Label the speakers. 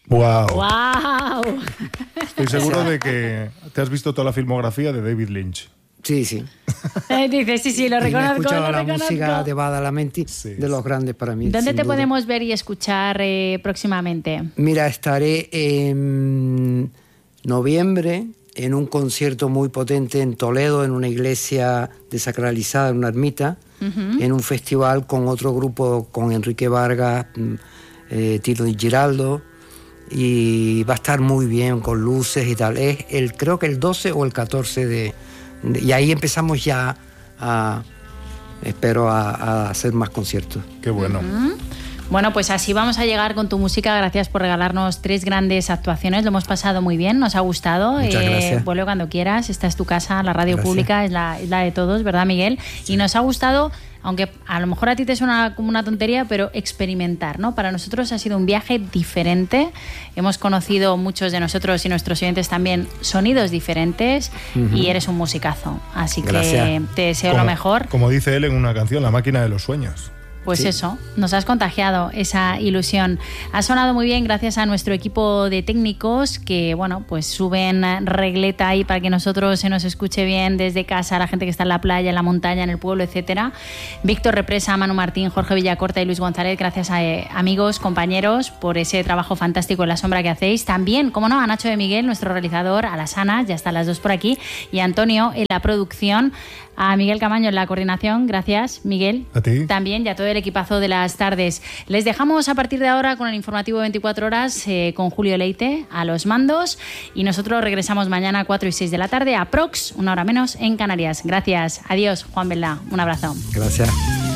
Speaker 1: ¡Wow!
Speaker 2: ¡Wow!
Speaker 1: Estoy seguro de que te has visto toda la filmografía de David Lynch.
Speaker 3: Sí, sí.
Speaker 2: Dice, sí, lo
Speaker 3: Y me he
Speaker 2: reconozco.
Speaker 3: escuchado la
Speaker 2: reconozco.
Speaker 3: música de Badalamenti,
Speaker 1: Sí,
Speaker 3: de los grandes para mí.
Speaker 2: ¿Dónde
Speaker 3: sin
Speaker 2: te
Speaker 3: duda.
Speaker 2: podemos ver y escuchar próximamente?
Speaker 3: Mira, estaré en noviembre en un concierto muy potente en Toledo, en una iglesia desacralizada, en una ermita, en un festival con otro grupo, con Enrique Vargas, Tito Di Giraldo, y va a estar muy bien con luces y tal. Es creo que el 12 o el 14 y ahí empezamos ya espero a hacer más conciertos.
Speaker 1: ¡Qué bueno!
Speaker 2: Bueno, pues así vamos a llegar con tu música. Gracias por regalarnos 3 grandes actuaciones. Lo hemos pasado muy bien, nos ha gustado.
Speaker 3: Muchas gracias.
Speaker 2: Vuelve cuando quieras. Esta es tu casa, la radio
Speaker 3: Gracias.
Speaker 2: pública es la de todos, ¿verdad, Miguel? Sí. Y nos ha gustado, aunque a lo mejor a ti te suena como una tontería, pero experimentar, ¿no? Para nosotros ha sido un viaje diferente. Hemos conocido, muchos de nosotros y nuestros oyentes también, sonidos diferentes, y eres un musicazo. Así
Speaker 3: Gracias.
Speaker 2: que te deseo lo mejor.
Speaker 1: Como dice él en una canción, La máquina de los sueños.
Speaker 2: Pues
Speaker 3: sí.
Speaker 2: Eso, nos has contagiado esa ilusión. Ha sonado muy bien gracias a nuestro equipo de técnicos que, bueno, pues suben regleta ahí para que nosotros se nos escuche bien desde casa, la gente que está en la playa, en la montaña, en el pueblo, etcétera. Víctor Represa, Manu Martín, Jorge Villacorta y Luis González, gracias a amigos, compañeros, por ese trabajo fantástico en la sombra que hacéis. También, como no, a Nacho de Miguel, nuestro realizador, a las Ana, ya están las dos por aquí, y a Antonio en la producción. A Miguel Camaño en la coordinación, gracias Miguel.
Speaker 1: A ti.
Speaker 2: También y a todo el equipazo de las tardes. Les dejamos a partir de ahora con el informativo 24 horas con Julio Leite a los mandos y nosotros regresamos mañana a 4 y 6 de la tarde, aprox, 1 hora menos en Canarias. Gracias, adiós Juan Belda, un abrazo.
Speaker 3: Gracias.